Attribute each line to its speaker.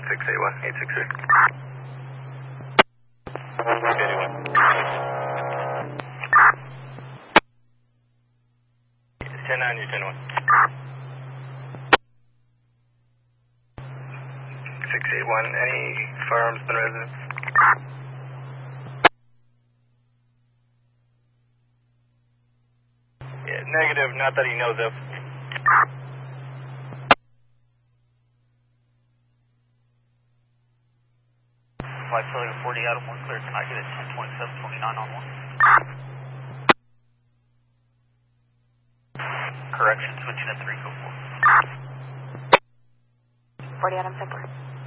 Speaker 1: 681-863. 10-9, you're 10-1. 681, any firearms been residence? Yeah, negative, not that he knows of.
Speaker 2: Flight failure 40 out of 1 clear, can I get a 1027-29 on 1? Correction, switching at 3, go 4.
Speaker 3: 40 Adam, 10